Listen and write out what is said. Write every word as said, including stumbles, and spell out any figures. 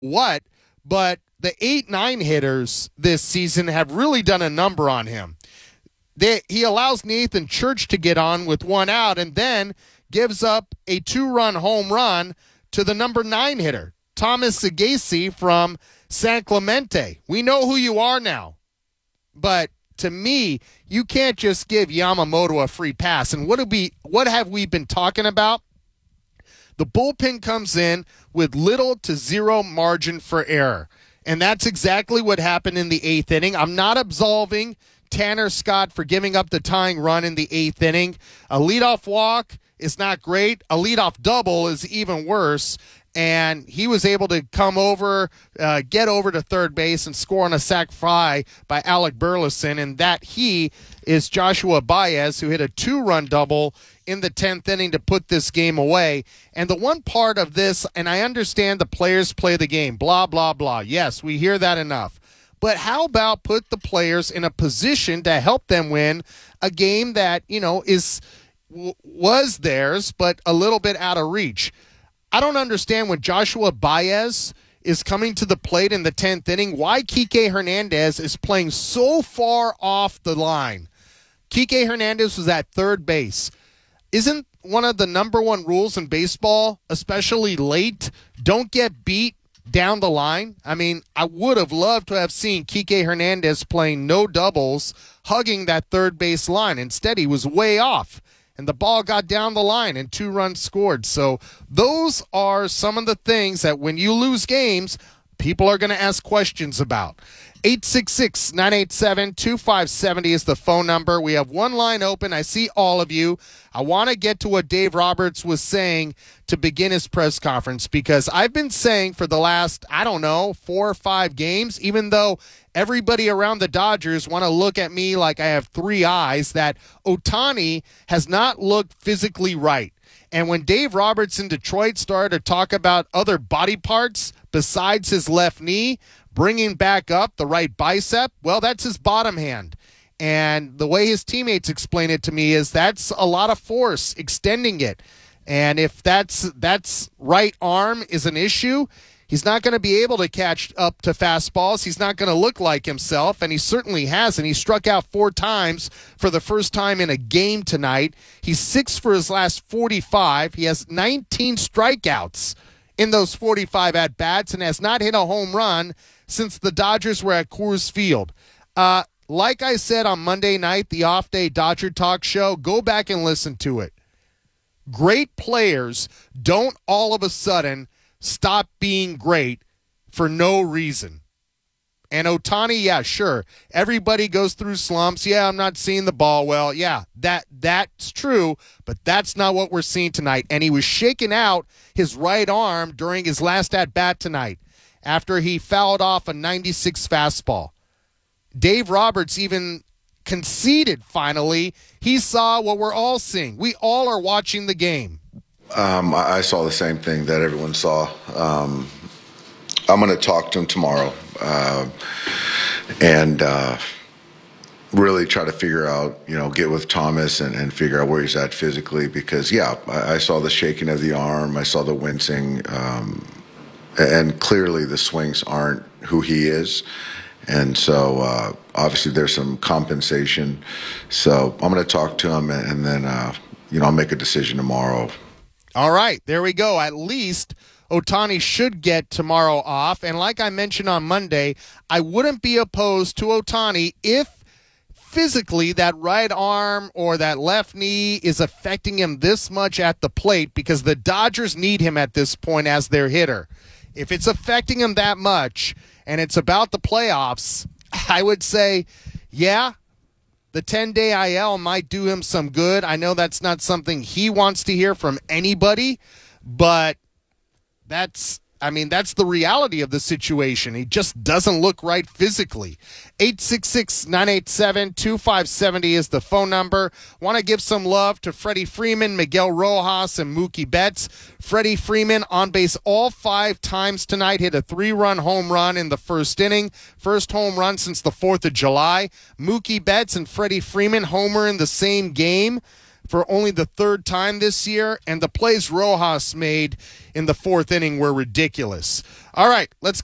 what, but the eight nine hitters this season have really done a number on him. They, he allows Nathan Church to get on with one out and then gives up a two-run home run to the number nine hitter, Thomas Sagasi from San Clemente. We know who you are now. But to me, you can't just give Yamamoto a free pass. And what have we, what have we been talking about? The bullpen comes in with little to zero margin for error. And that's exactly what happened in the eighth inning. I'm not absolving Tanner Scott for giving up the tying run in the eighth inning. A leadoff walk is not great. A leadoff double is even worse. And he was able to come over, uh, get over to third base and score on a sac fly by Alec Burleson. And that he is Joshua Baez, who hit a two-run double in the tenth inning to put this game away. And the one part of this, and I understand the players play the game, blah, blah, blah. Yes, we hear that enough. But how about put the players in a position to help them win a game that, you know, is w- was theirs, but a little bit out of reach? I don't understand when Joshua Baez is coming to the plate in the tenth inning, why Kike Hernandez is playing so far off the line. Kike Hernandez was at third base. Isn't one of the number one rules in baseball, especially late, don't get beat down the line? I mean, I would have loved to have seen Kike Hernandez playing no doubles, hugging that third base line. Instead, he was way off. And the ball got down the line and two runs scored. So those are some of the things that when you lose games, people are going to ask questions about. eight six six, nine eight seven, two five seven zero is the phone number. We have one line open. I see all of you. I want to get to what Dave Roberts was saying to begin his press conference, because I've been saying for the last, I don't know, four or five games, even though everybody around the Dodgers want to look at me like I have three eyes, that Ohtani has not looked physically right. And when Dave Roberts in Detroit started to talk about other body parts besides his left knee, bringing back up the right bicep, well, that's his bottom hand. And the way his teammates explain it to me is that's a lot of force, extending it. And if that's that's right arm is an issue, he's not going to be able to catch up to fastballs. He's not going to look like himself, and he certainly hasn't. He struck out four times for the first time in a game tonight. He's six for his last forty-five. He has nineteen strikeouts in those forty-five at-bats and has not hit a home run since the Dodgers were at Coors Field. Uh, like I said on Monday night, the off-day Dodger Talk show, go back and listen to it. Great players don't all of a sudden stop being great for no reason. And Ohtani, yeah, sure. Everybody goes through slumps. Yeah, I'm not seeing the ball well. Yeah, that that's true, but that's not what we're seeing tonight. And he was shaking out his right arm during his last at-bat tonight after he fouled off a ninety-six fastball. Dave Roberts even conceded finally. He saw what we're all seeing. We all are watching the game. Um, I I saw the same thing that everyone saw. Um, I'm going to talk to him tomorrow uh, and uh, really try to figure out, you know, get with Thomas and, and figure out where he's at physically. Because, yeah, I, I saw the shaking of the arm. I saw the wincing. Um, and clearly the swings aren't who he is. And so uh, obviously there's some compensation. So I'm going to talk to him and, and then, uh, you know, I'll make a decision tomorrow. All right, there we go. At least Ohtani should get tomorrow off. And like I mentioned on Monday, I wouldn't be opposed to Ohtani if physically that right arm or that left knee is affecting him this much at the plate, because the Dodgers need him at this point as their hitter. If it's affecting him that much and it's about the playoffs, I would say, yeah, the ten-day I L might do him some good. I know that's not something he wants to hear from anybody, but that's, I mean, that's the reality of the situation. He just doesn't look right physically. eight six six, nine eight seven, two five seven zero is the phone number. Want to give some love to Freddie Freeman, Miguel Rojas, and Mookie Betts. Freddie Freeman on base all five times tonight, hit a three-run home run in the first inning. First home run since the fourth of July. Mookie Betts and Freddie Freeman homer in the same game. for only the third time this year, and the plays Rojas made in the fourth inning were ridiculous. All right, let's